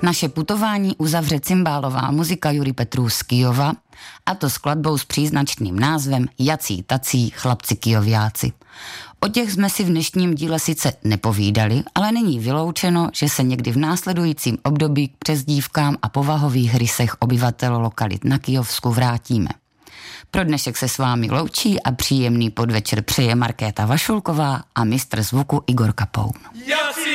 Naše putování uzavře cymbálová muzika Jury Petrů z Kyjova, a to skladbou s příznačným názvem Jací tací chlapci kyjováci. O těch jsme si v dnešním díle sice nepovídali, ale není vyloučeno, že se někdy v následujícím období k přezdívkám a povahových rysech obyvatel lokalit na Kyjovsku vrátíme. Pro dnešek se s vámi loučí a příjemný podvečer přeje Markéta Vašulková a mistr zvuku Igor Kapoun.